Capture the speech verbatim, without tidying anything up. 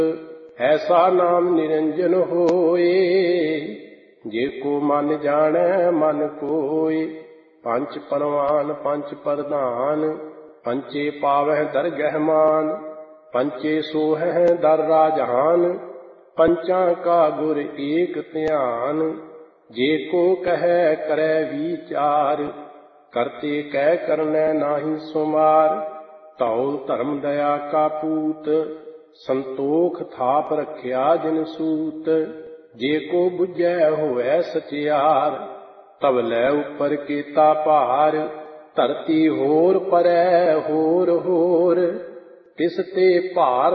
ਐਸਾ ਨਾਮ ਨਿਰੰਜਨ ਹੋਏ, ਜੇ ਕੋ ਮਨ ਜਾਣੈ ਮਨ ਕੋਇ। ਪੰਚ ਪਰਵਾਨ ਪੰਚ ਪ੍ਰਧਾਨ, ਪੰਚੇ ਪਾਵਹਿ ਦਰਗਹਿ ਮਾਨ। ਪੰਚੇ ਸੋਹਹਿ ਦਰ ਰਾਜਹਾਨ, ਪੰਚਾਂ ਕਾ ਗੁਰ ਏਕ ਧਿਆਨ। ਜੇ ਕੋ ਕਹੈ ਕਰੈ ਵੀਚਾਰ, ਕਰਤੇ ਕਹਿ ਕਰਨੈ ਨਾਹੀ ਸੁਮਾਰ। ਧੌਲ ਧਰਮ ਦਇਆ ਕਾ ਪੂਤ, ਸੰਤੋਖ ਥਾਪ ਰਖਿਆ ਜਿਨ ਸੂਤ। ਜੇ ਕੋ ਬੁਝੈ ਹੋਵੈ ਸਚਿਆਰ, ਤਬ ਲੈ ਉਪਰ ਕੀਤਾ ਭਾਰ। ਧਰਤੀ ਹੋਰ ਪਰੈ ਹੋਰ ਹੋਰ, ਤਿਸ ਤੇ ਭਾਰ